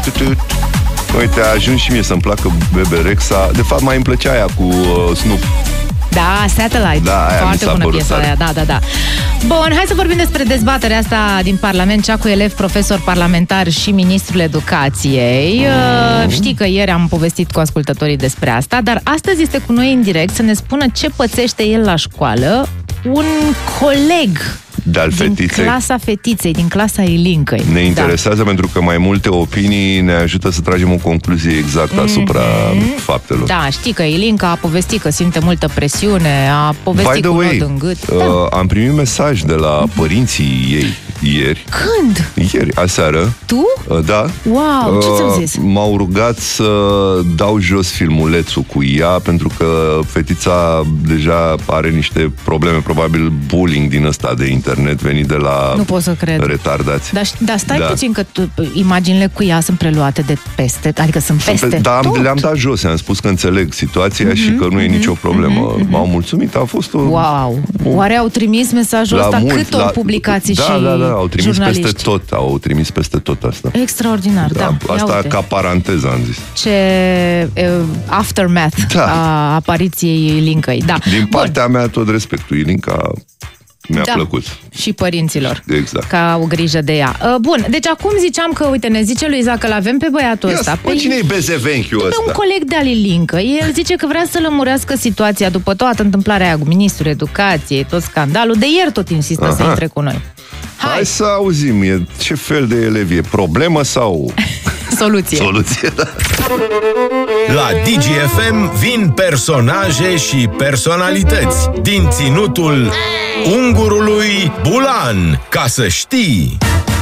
Uite, a ajuns și mie să-mi placă Bebe Rexha. De fapt, mai îmi plăcea aia cu Snoop. Da, Satellite. Da, aia foarte bună piesa aia. Da. Bun, hai să vorbim despre dezbaterea asta din Parlament, cea cu elevi, profesor parlamentar și ministrul educației. Știi că ieri am povestit cu ascultătorii despre asta, dar astăzi este cu noi în direct să ne spună ce pățește el la școală un coleg din clasa fetiței, din clasa Ilincăi. Ne interesează pentru că mai multe opinii ne ajută să tragem o concluzie exactă asupra faptelor. Da, știi că Ilinca a povestit că simte multă presiune, a povestit cu nod în gât. Am primit mesaj de la părinții ei ieri. Când? Ieri, aseară. Tu? Da. Wow, ce ți-am zis? M-au rugat să dau jos filmulețul cu ea, pentru că fetița deja are niște probleme, probabil bullying din ăsta de internet venit de la nu pot să cred. Retardați. Dar stai puțin că imaginile cu ea sunt preluate de peste, adică sunt peste tot. Le-am dat jos, am spus că înțeleg situația și că nu e nicio problemă. M-au mulțumit, a fost Wow! Oare au trimis mesajul ăsta câtor publicații și au trimis jurnaliști? peste tot, au trimis peste tot asta. Extraordinar, da. Asta ca paranteză am zis. Ce aftermath a apariției Ilincăi. Da. Din partea mea tot respectul, Ilinca mi-a plăcut. Și părinților. Exact. Că au grijă de ea. Bun, deci acum ziceam că, uite, ne zice Luiza că l-avem pe băiatul ăsta. Cine-i bezevenchiul ăsta? Un coleg de-al Ilincă. El zice că vrea să lămurească situația după toată întâmplarea aia cu ministrul educației, tot scandalul. De ieri tot insistă să intre cu noi. Hai să auzim, ce fel de elevi e? Problemă sau... Soluție, da. La DGFM vin personaje și personalități din ținutul Ungurului Bulan, ca să știi.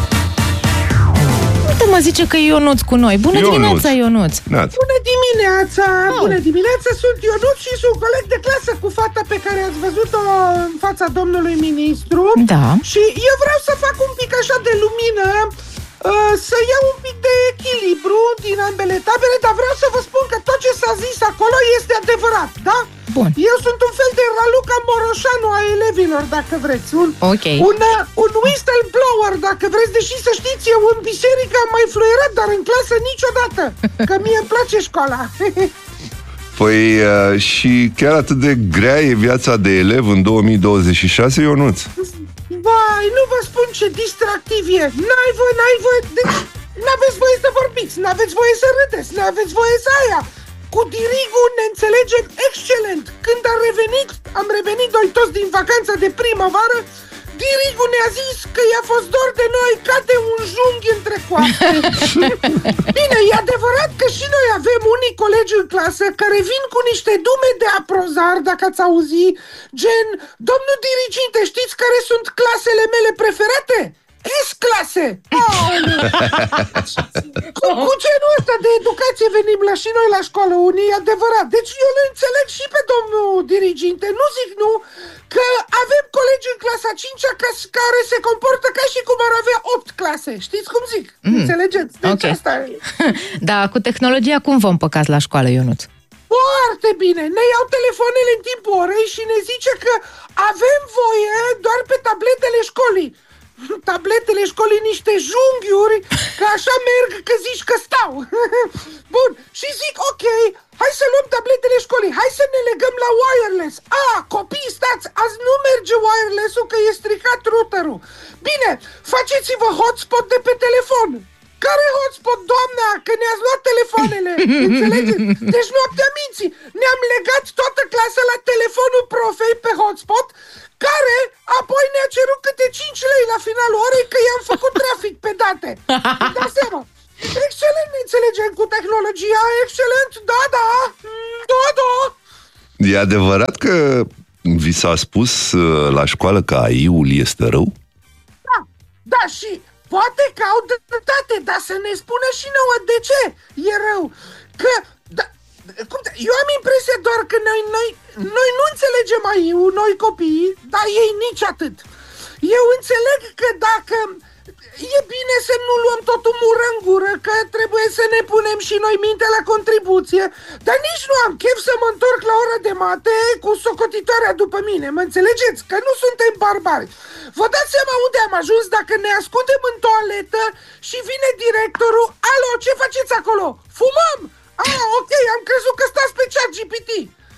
Uite, mă zice că e Ionuț cu noi. Bună dimineața, Ionuț! Bună dimineața! Bună dimineața, sunt Ionuț și sunt coleg de clasă cu fata pe care ați văzut-o în fața domnului ministru. Da. Și eu vreau să fac un pic așa de lumină, să iau un pic de echilibru din ambele tabere, dar vreau să vă spun că tot ce s-a zis acolo este adevărat, da? Bun. Eu sunt un fel de Raluca Moroșanu a elevilor, dacă vreți. Un whistleblower, dacă vreți, deși să știți, eu în biserică am mai fluierat, dar în clasă niciodată, că mie îmi place școala. Păi și chiar atât de grea e viața de elev în 2026, Ionuț? Vai, nu vă spun ce distractiv e. N-ai voie, deci n-aveți voie să vorbiți, n-aveți voie să râdeți, n-aveți voie să aia. Cu dirigul ne înțelegem excelent. Când am revenit noi toți din vacanța de primăvară, dirigul ne-a zis că i-a fost dor de noi ca de un junghi între coaste. Bine, e adevărat că și noi avem unii colegi în clasă care vin cu niște dume de aprozar, dacă ați auzit, gen, domnul diriginte, știți care sunt clasele mele preferate? S-clase! Cu genul ăsta de educație venim și noi la școală, unii, e adevărat. Deci eu îl înțeleg și pe domnul diriginte, nu zic nu, că avem colegi în clasa 5-a care se comportă ca și cum ar avea 8 clase. Știți cum zic? Înțelegeți? Deci asta e. Da, cu tehnologia cum vă împăcați la școală, Ionuț? Foarte bine! Ne iau telefoanele în timpul orei și ne zice că avem voie doar pe tabletele școlii. Tabletele școlii niște junghiuri, că așa merg, că zici că stau. Bun, și zic, ok, hai să luăm tabletele școlii, hai să ne legăm la wireless. Copii, stați, azi nu merge wireless-ul că e stricat routerul. Bine, faceți-vă hotspot de pe telefon. Care hotspot, doamna? Că ne-ați luat telefoanele. Înțelegeți? Deci noaptea minții. Ne-am legat toată clasa la telefonul profei pe hotspot, care apoi ne-a cerut câte 5 lei la finalul orei că i-am făcut trafic pe date. Dați seama. Excelent, ne înțelegem cu tehnologia. Excelent, da. E adevărat că vi s-a spus la școală că AI-ul este rău? Da, și poate că au dreptate, dar să ne spună și nouă de ce e rău. Că, eu am impresia doar că noi nu înțelegem AI-ul, noi copiii, dar ei nici atât. Eu înțeleg că dacă e bine să nu luăm totul mură în gură, că trebuie să ne punem și noi mintea la contribuție, dar nici nu am chef să mă întorc la ora de mate cu socotitoarea după mine, mă înțelegeți? Că nu suntem barbari. Vă dați seama unde am ajuns dacă ne ascundem în toaletă și vine directorul, alo, ce faceți acolo? Fumăm! Ok, am crezut că stați pe ChatGPT.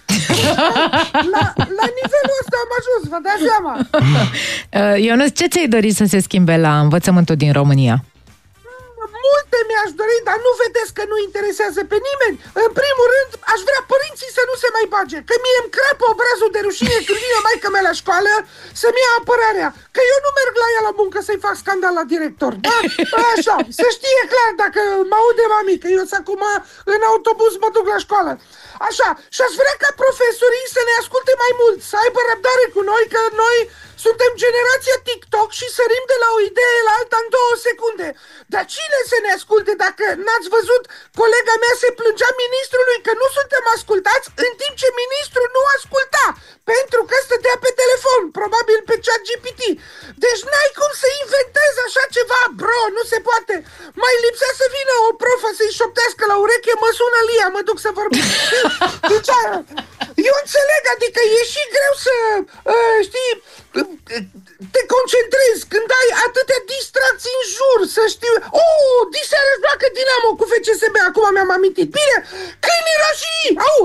La nivelul ăsta am ajuns, vă dați seama. Ionuț, ce ți-ai dorit să se schimbe la învățământul din România? Multe mi-aș dori, dar nu vedeți că nu interesează pe nimeni. În primul rând, aș vrea părinții să nu se mai bage, că mie îmi crapă obrazul de rușine când vine maică mea la școală să-mi ia apărarea, că eu nu merg la ea la muncă să-i fac scandal la director, da? Așa, să știe clar dacă mă aude mami, că eu acum în autobuz mă duc la școală. Așa, și aș vrea ca profesorii să ne asculte mai mult, să aibă răbdare cu noi, că noi suntem generația TikTok și sărim de la o idee la alta în 2 secunde. Dar cine să ne asculte dacă n-ați văzut? Colega mea se plângea ministrului că nu suntem ascultați, în timp ce ministrul nu asculta, pentru că stătea pe telefon, probabil pe ChatGPT. Deci n-ai cum să inventezi așa ceva, bro, nu se poate. Mai lipsea să vină o profă să-i șoptească la ureche, mă sună Lia, mă duc să vorbesc. Deci, eu înțeleg, adică e și greu să, știi, te concentrezi când ai atâtea distracții în jur, să știu. Diseară își joacă Dinamo cu FCSB, acum mi-am amintit. Bine, câinii roșii! Au!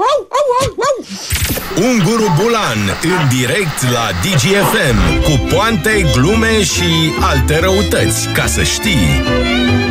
Unguru Bulan, în direct la DGFM, cu poante, glume și alte răutăți, ca să știi.